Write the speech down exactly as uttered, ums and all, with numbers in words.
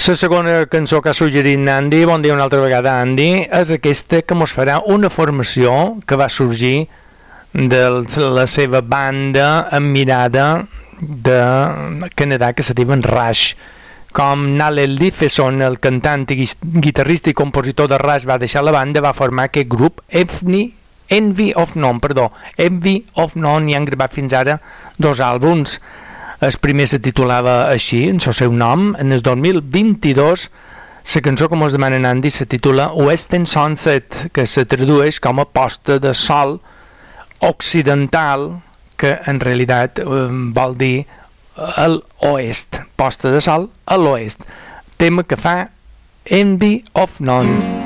La segona cançó que ha suggerit Nandi, bon dia una altra vegada, Andy, és aquesta que mos farà una formació que va sorgir de la seva banda admirada de Canadà que se diuen Rush. Com Nalel Lifeson, el cantant, guitarrista i compositor de Rush, va deixar la banda, va formar aquest grup Envy, Envy of None, perdó, Envy of None, i han gravat fins ara dos àlbums. El primer se titulava així, en el seu nom. En el dos mil vint-i-dos, la cançó que mos demanen Andy se titula Western Sunset, que se tradueix com a posta de sol occidental, que en realitat eh, vol dir a l'oest, posta de sol a l'oest. Tema que fa Envy of None.